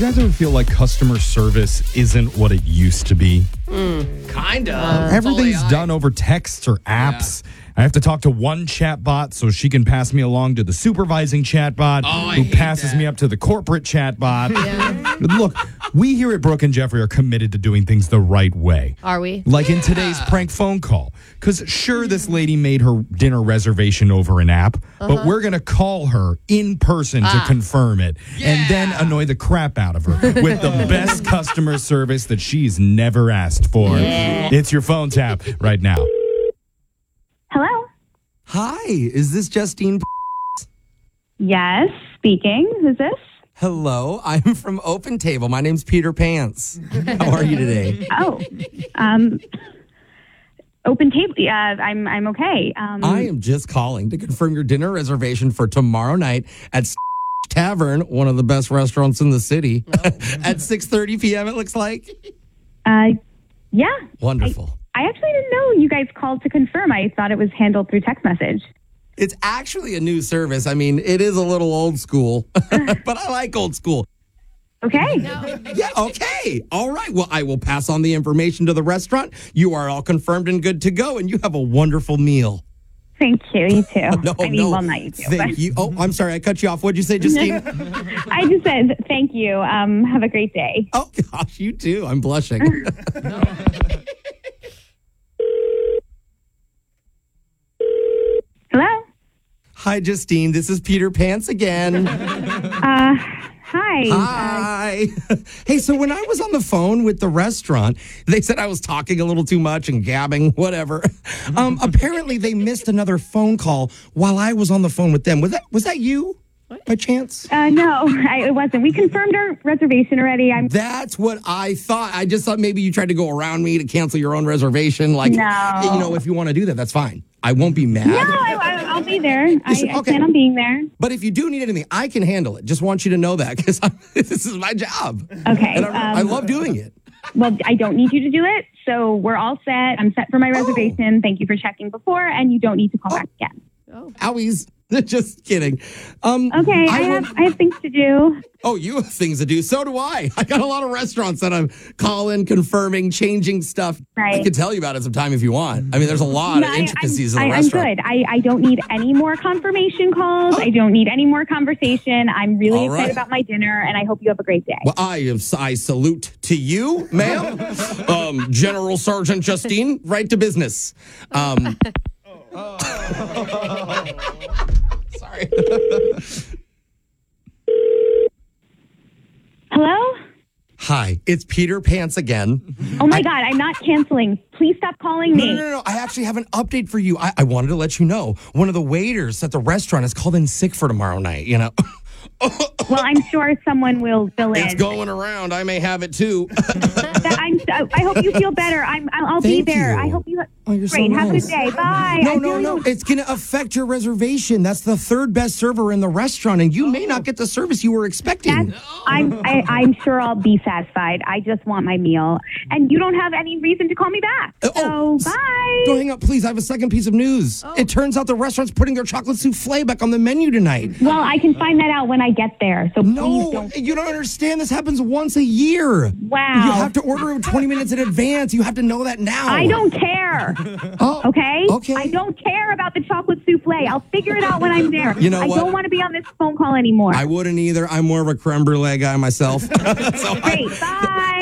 guys ever feel like customer service isn't what it used to be? Kind of. Everything's done over texts or apps. I have to talk to one chatbot so she can pass me along to the supervising chatbot who passes me up to the corporate chatbot. Look, we here at Brooke and Jeffrey are committed to doing things the right way. Are we? Like in today's prank phone call. Because sure, this lady made her dinner reservation over an app, but we're going to call her in person to confirm it and then annoy the crap out of her with the best customer service that she's never asked for. It's your phone tap right now. Hello? Hi, is this Justine? Yes, speaking. Who's this? Hello, I'm from Open Table. My name's Peter Pants. How are you today? Open table. I'm okay. I am just calling to confirm your dinner reservation for tomorrow night at Tavern, one of the best restaurants in the city, at 6:30 p.m. It looks like. Yeah. Wonderful. I actually didn't know you guys called to confirm. I thought it was handled through text message. It's actually a new service. I mean, it is a little old school, but I like old school. Okay. Yeah, okay. All right. Well, I will pass on the information to the restaurant. You are all confirmed and good to go, and you have a wonderful meal. Thank you. You too. Well, not you too. Thank you. Oh, I'm sorry. I cut you off. What'd you say, Justine? I just said thank you. Have a great day. Oh, gosh, you too. I'm blushing. Hello? Hi, Justine. This is Peter Pants again. Hi. Hi. Hey, so when I was on the phone with the restaurant, they said I was talking a little too much and gabbing, whatever. Apparently, they missed another phone call while I was on the phone with them. Was that you? By chance? No, it wasn't. We confirmed our reservation already. That's what I thought. I just thought maybe you tried to go around me to cancel your own reservation. Like, No. if you want to do that, that's fine. I won't be mad. No, I'll be there. I plan on being there. But if you do need anything, I can handle it. Just want you to know that because this is my job. Okay. And I love doing it. Well, I don't need you to do it, so we're all set. I'm set for my reservation. Thank you for checking before, and you don't need to call back again. Owies. Just kidding. Okay, I have things to do. Oh, you have things to do. So do I. I got a lot of restaurants that I'm calling, confirming, changing stuff. Right. I can tell you about it sometime if you want. I mean, there's a lot of intricacies in the I'm restaurant. good. I don't need any more confirmation calls. I don't need any more conversation. I'm really excited about my dinner, and I hope you have a great day. Well, I salute to you, ma'am. General Sergeant Justine, right to business. Sorry. Hello? Hi, it's Peter Pants again. Oh, my God. I'm not canceling. Please stop calling me. No. I actually have an update for you. I wanted to let you know. One of the waiters at the restaurant is called in sick for tomorrow night, Well, I'm sure someone will fill in. It's going around. I may have it, too. I hope you feel better. I'll be there. You. I hope you... You're Great. so Have a nice. good day. Bye. No. It's going to affect your reservation. That's the third best server in the restaurant, and you may not get the service you were expecting. I'm sure I'll be satisfied. I just want my meal. And you don't have any reason to call me back. So, bye. Don't hang up, please. I have a second piece of news. It turns out the restaurant's putting their chocolate souffle back on the menu tonight. Well, I can find that out when I get there. So please No, don't. you don't understand. This happens once a year. Wow. You have to order it 20 minutes in advance. You have to know that now. I don't care. Okay? Okay. I don't care about the chocolate souffle. I'll figure it out when I'm there. You know I what? don't want to be on this phone call anymore. I wouldn't either. I'm more of a creme brulee guy myself. Great. Bye.